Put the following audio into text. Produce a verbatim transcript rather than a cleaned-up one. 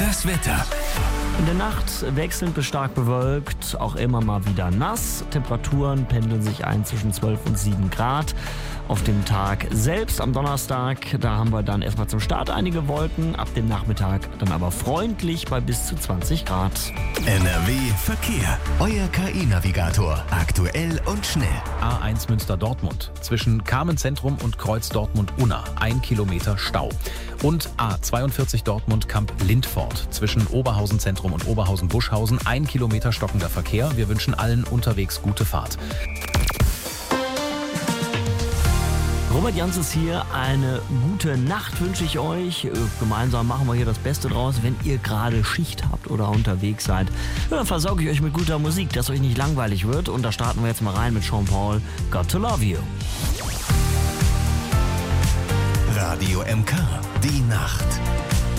Das Wetter. In der Nacht wechselnd bis stark bewölkt, auch immer mal wieder nass. Temperaturen pendeln sich ein zwischen zwölf und sieben Grad. Auf dem Tag selbst am Donnerstag, da haben wir dann erstmal zum Start einige Wolken, ab dem Nachmittag dann aber freundlich bei bis zu zwanzig Grad. N R W Verkehr. Euer K I-Navigator. Aktuell und schnell. A eins Münster-Dortmund. Zwischen Carmen-Zentrum und Kreuz Dortmund-Unna. Ein Kilometer Stau. Und A zweiundvierzig Dortmund-Kamp-Lindfort. Zwischen Oberhausen-Zentrum und Oberhausen-Buschhausen. Ein Kilometer stockender Verkehr. Wir wünschen allen unterwegs gute Fahrt. Robert Jans ist hier. Eine gute Nacht wünsche ich euch. Gemeinsam machen wir hier das Beste draus. Wenn ihr gerade Schicht habt oder unterwegs seid, dann versauge ich euch mit guter Musik, dass euch nicht langweilig wird. Und da starten wir jetzt mal rein mit Sean Paul, Got to Love You. Radio M K, die Nacht.